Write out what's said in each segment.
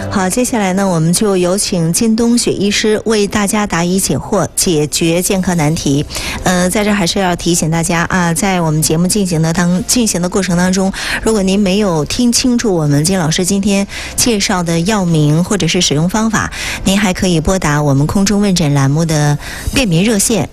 好，接下来呢，我们就有请金冬雪医师为大家答疑解惑，解决健康难题。在这还是要提醒大家啊，在我们节目进行的过程当中，如果您没有听清楚我们金老师今天介绍的药名或者是使用方法，您还可以拨打我们空中问诊栏目的便民热线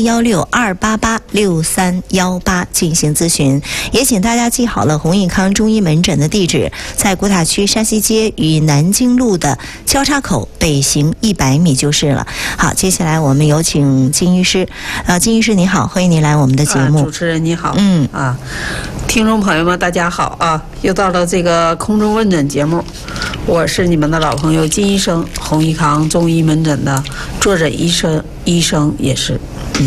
0416-288-6318进行咨询。也请大家记好了弘益康中医门诊的地址，在古塔区山西街与南京路的交叉口北行100米就是了。好，接下来我们有请金医师。金医师你好，欢迎您来我们的节目。 主持人你好。听众朋友们大家好啊，又到了这个空中问诊节目，我是你们的老朋友金医生，弘益康中医门诊的坐诊医生也是。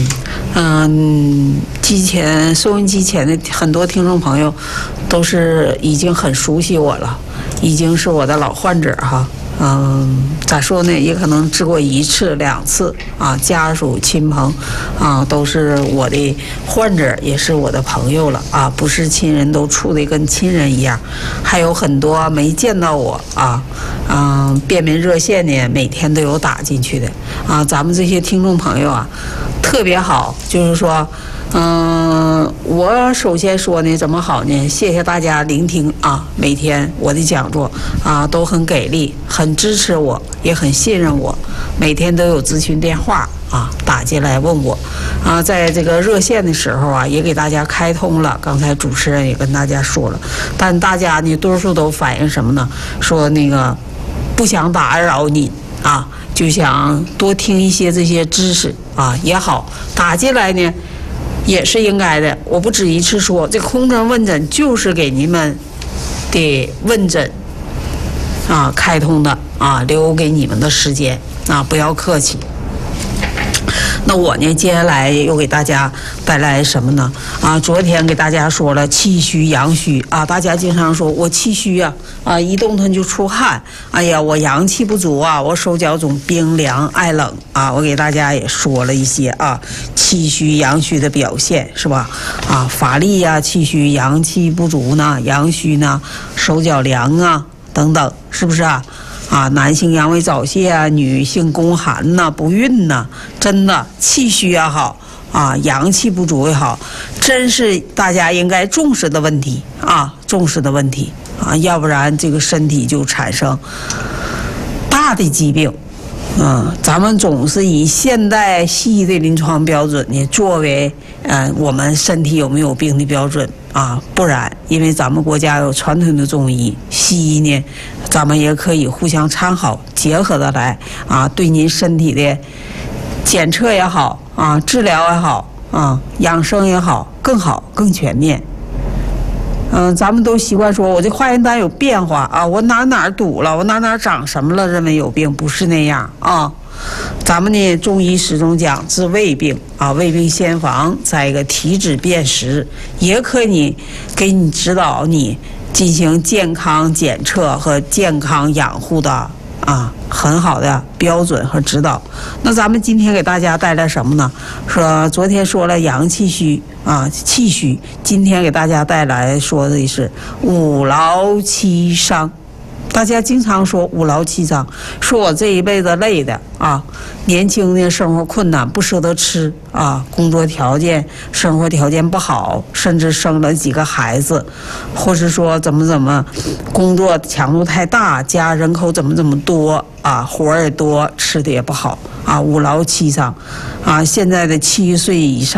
收音机前的很多听众朋友都是已经很熟悉我了，已经是我的老患者哈。咋说呢？也可能治过1次、2次啊，家属、亲朋啊，都是我的患者，也是我的朋友了啊，不是亲人都处得跟亲人一样。还有很多没见到我啊，便民热线呢，每天都有打进去的啊。咱们这些听众朋友啊，特别好，就是说。我首先说呢，怎么好呢？谢谢大家聆听啊，每天我的讲座啊都很给力，很支持我，也很信任我，每天都有咨询电话啊打进来问我啊，在这个热线的时候啊，也给大家开通了。刚才主持人也跟大家说了，但大家呢多数都反映什么呢？说那个不想打扰你啊，就想多听一些这些知识啊也好，打进来呢。也是应该的，我不止1次说，这空中问诊就是给你们的问诊啊开通的啊，留给你们的时间啊，不要客气。那我呢，接下来又给大家带来什么呢？啊，昨天给大家说了气虚、阳虚啊，大家经常说我气虚啊，一动弹就出汗，哎呀，我阳气不足啊，我手脚总冰凉、爱冷啊，我给大家也说了一些啊，气虚、阳虚的表现是吧？啊，乏力呀、气虚、阳气不足呢，阳虚呢，手脚凉啊等等，是不是啊？啊，男性阳痿早泄啊，女性宫寒呐、不孕呐，真的气虚也好啊，阳气不足也好，真是大家应该重视的问题啊，重视的问题啊，要不然这个身体就产生大的疾病。咱们总是以现代西医的临床标准呢作为我们身体有没有病的标准啊，不然，因为咱们国家有传统的中医，西医呢，咱们也可以互相参考，结合的来啊，对您身体的检测也好啊，治疗也好啊，养生也好，更好更全面。咱们都习惯说我这化验单有变化啊，我哪堵了，我哪长什么了，认为有病，不是那样啊。咱们呢，中医始终讲治胃病啊，胃病先防，再一个体质辨识，也可以给你指导你进行健康检测和健康养护的啊很好的标准和指导。那咱们今天给大家带来什么呢？说昨天说了阳气虚啊，气虚，今天给大家带来说的是五劳七伤。大家经常说五劳七伤，说我这一辈子累的啊，年轻的生活困难，不舍得吃啊，工作条件、生活条件不好，甚至生了几个孩子，或是说怎么，工作强度太大，家人口怎么多啊，活儿也多，吃的也不好啊，五劳七伤啊，现在的70岁以上。